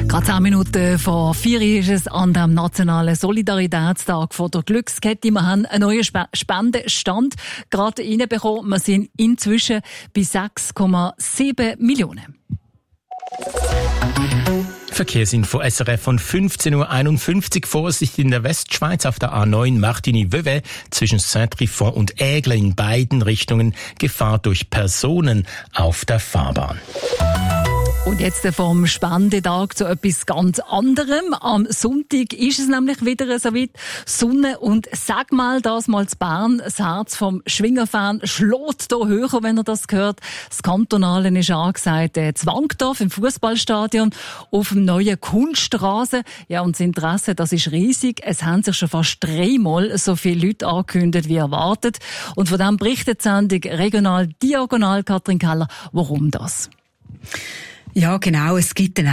Gerade 10 Minuten vor 4 ist es an dem nationalen Solidaritätstag von der Glückskette. Wir haben einen neuen Spendenstand gerade reinbekommen. Wir sind inzwischen bei 6,7 Millionen. Verkehrsinfo SRF von 15.51 Uhr. Vorsicht in der Westschweiz auf der A9 Martigny-Vevey zwischen Saint-Trifon und Aigle in beiden Richtungen. Gefahr durch Personen auf der Fahrbahn. Und jetzt vom Spendetag zu etwas ganz anderem. Am Sonntag ist es nämlich wieder so weit. Sonne und sag mal, das mal zu Bern. Das Herz vom Schwingerfan schlägt hier höher, wenn er das hört. Das Kantonale ist angesagt, Zwangdorf im Fußballstadion auf dem neuen Kunstrasen. Ja, und das Interesse, das ist riesig. Es haben sich schon fast 3-mal so viele Leute angekündigt wie erwartet. Und von dem berichtet die Sendung Regional Diagonal Katrin Keller. Warum das? Ja, genau. Es gibt